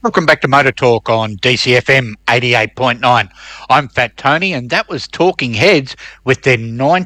Welcome back to Motor Talk on DCFM 88.9. I'm Fat Tony, and that was Talking Heads with their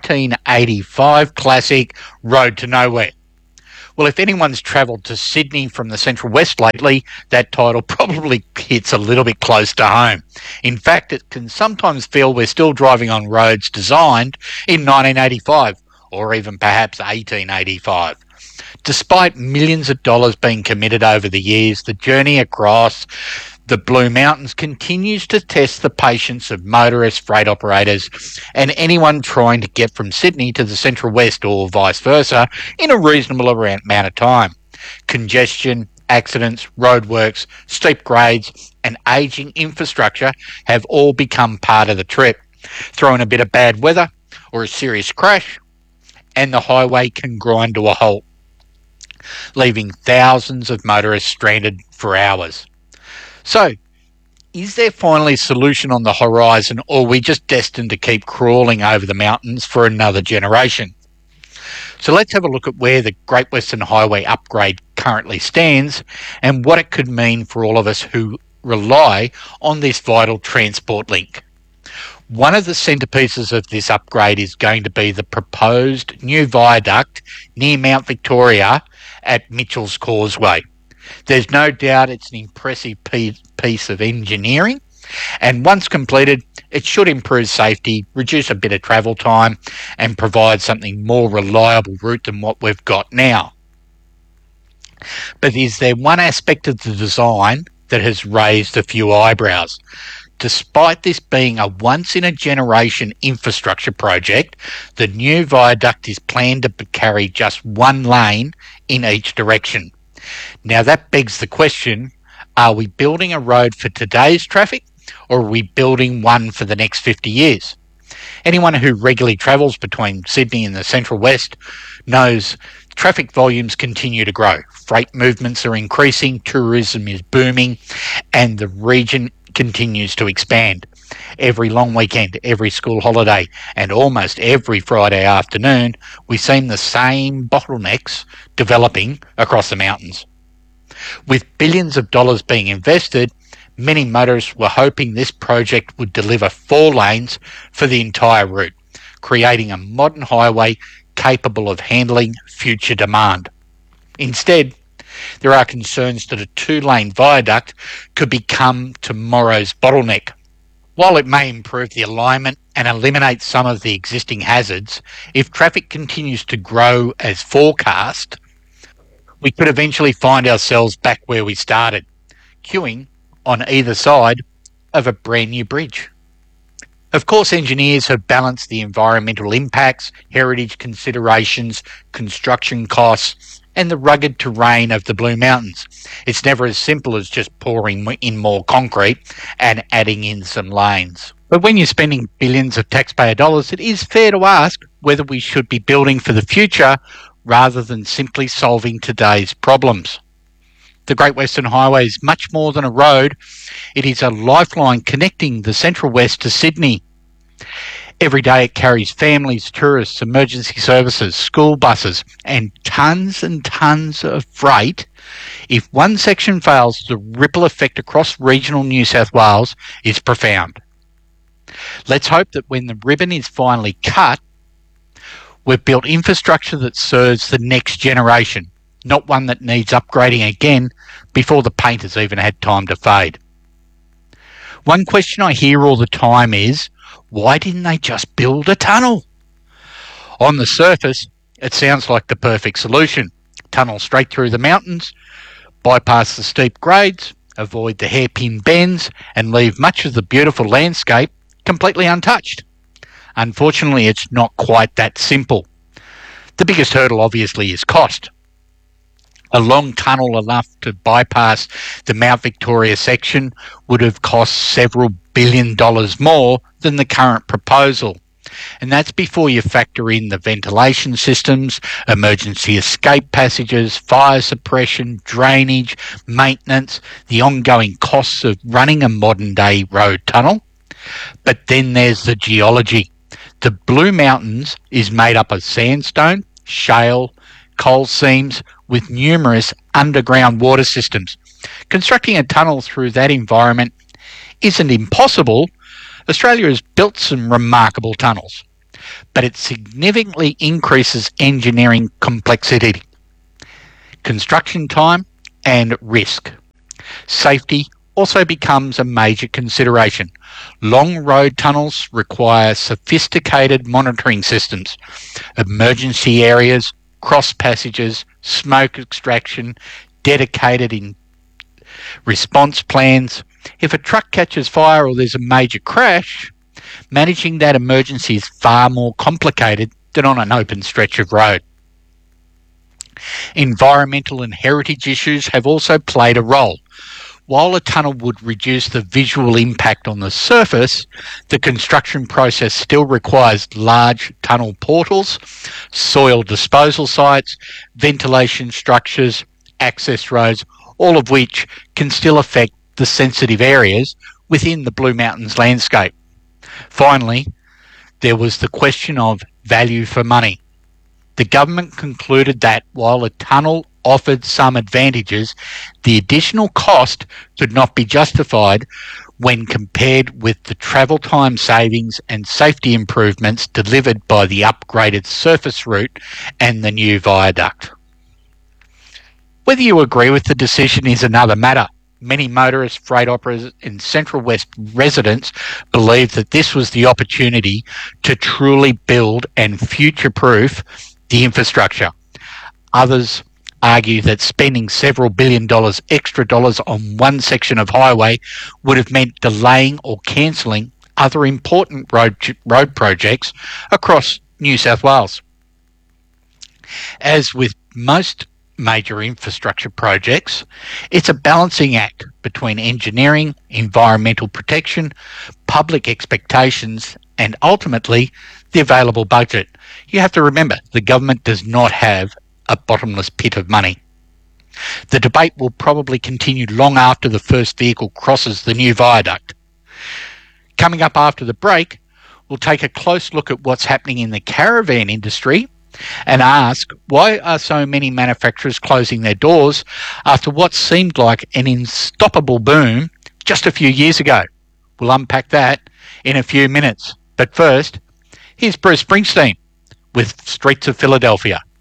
1985 classic Road to Nowhere. Well, if anyone's travelled to Sydney from the Central West lately, that title probably hits a little bit close to home. In fact, it can sometimes feel we're still driving on roads designed in 1985 or even perhaps 1885. Despite millions of dollars being committed over the years, the journey across the Blue Mountains continues to test the patience of motorists, freight operators, and anyone trying to get from Sydney to the Central West or vice versa in a reasonable amount of time. Congestion, accidents, roadworks, steep grades, and ageing infrastructure have all become part of the trip. Throw in a bit of bad weather or a serious crash, and the highway can grind to a halt, leaving thousands of motorists stranded for hours. So, is there finally a solution on the horizon, or are we just destined to keep crawling over the mountains for another generation? So let's have a look at where the Great Western Highway upgrade currently stands and what it could mean for all of us who rely on this vital transport link. One of the centrepieces of this upgrade is going to be the proposed new viaduct near Mount Victoria at Mitchell's Causeway. There's no doubt it's an impressive piece of engineering, and once completed, it should improve safety, reduce a bit of travel time, and provide something more reliable route than what we've got now. But is there one aspect of the design that has raised a few eyebrows? Despite this being a once-in-a-generation infrastructure project, the new viaduct is planned to carry just one lane in each direction. Now that begs the question, are we building a road for today's traffic, or are we building one for the next 50 years? Anyone who regularly travels between Sydney and the Central West knows traffic volumes continue to grow. Freight movements are increasing, tourism is booming, and the region continues to expand. Every long weekend, every school holiday, and almost every Friday afternoon, we've seen the same bottlenecks developing across the mountains. With billions of dollars being invested, many motorists were hoping this project would deliver 4 lanes for the entire route, creating a modern highway capable of handling future demand. Instead, there are concerns that a 2-lane viaduct could become tomorrow's bottleneck. While it may improve the alignment and eliminate some of the existing hazards, if traffic continues to grow as forecast, we could eventually find ourselves back where we started, queuing on either side of a brand new bridge. Of course, engineers have balanced the environmental impacts, heritage considerations, construction costs, and the rugged terrain of the Blue Mountains. It's never as simple as just pouring in more concrete and adding in some lanes. But when you're spending billions of taxpayer dollars, it is fair to ask whether we should be building for the future rather than simply solving today's problems. The Great Western Highway is much more than a road. It is a lifeline connecting the Central West to Sydney. Every day it carries families, tourists, emergency services, school buses, and tons of freight. If one section fails, the ripple effect across regional New South Wales is profound. Let's hope that when the ribbon is finally cut, we've built infrastructure that serves the next generation, not one that needs upgrading again before the paint has even had time to fade. One question I hear all the time is, why didn't they just build a tunnel? On the surface, it sounds like the perfect solution. Tunnel straight through the mountains, bypass the steep grades, avoid the hairpin bends, and leave much of the beautiful landscape completely untouched. Unfortunately, it's not quite that simple. The biggest hurdle, obviously, is cost. A long tunnel enough to bypass the Mount Victoria section would have cost several $1 billion more than the current proposal. And that's before you factor in the ventilation systems, emergency escape passages, fire suppression, drainage, maintenance, the ongoing costs of running a modern-day road tunnel. But then there's the geology. The Blue Mountains is made up of sandstone, shale, coal seams with numerous underground water systems. Constructing a tunnel through that environment isn't impossible. Australia has built some remarkable tunnels, but it significantly increases engineering complexity, construction time and risk. Safety also becomes a major consideration. Long road tunnels require sophisticated monitoring systems, emergency areas, cross passages, smoke extraction, dedicated response plans. If a truck catches fire or there's a major crash, managing that emergency is far more complicated than on an open stretch of road. Environmental and heritage issues have also played a role. While a tunnel would reduce the visual impact on the surface, the construction process still requires large tunnel portals, soil disposal sites, ventilation structures, access roads, all of which can still affect the sensitive areas within the Blue Mountains landscape. Finally, there was the question of value for money. The government concluded that while a tunnel offered some advantages, the additional cost could not be justified when compared with the travel time savings and safety improvements delivered by the upgraded surface route and the new viaduct. Whether you agree with the decision is another matter. Many motorists, freight operators and Central West residents believe that this was the opportunity to truly build and future-proof the infrastructure. Others argue that spending several $billion extra on one section of highway would have meant delaying or cancelling other important road projects across New South Wales. As with most major infrastructure projects, it's a balancing act between engineering, environmental protection, public expectations, and ultimately the available budget. You have to remember, the government does not have a bottomless pit of money. The debate will probably continue long after the first vehicle crosses the new viaduct. Coming up after the break, we'll take a close look at what's happening in the caravan industry and ask, why are so many manufacturers closing their doors after what seemed like an unstoppable boom just a few years ago? We'll unpack that in a few minutes. But first, here's Bruce Springsteen with Streets of Philadelphia.